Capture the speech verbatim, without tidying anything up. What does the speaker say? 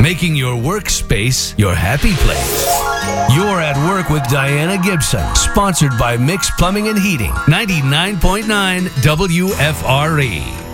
making your workspace your happy place. You're at Work with Diana Gibson, sponsored by Mix Plumbing and Heating, ninety-nine point nine W F R E.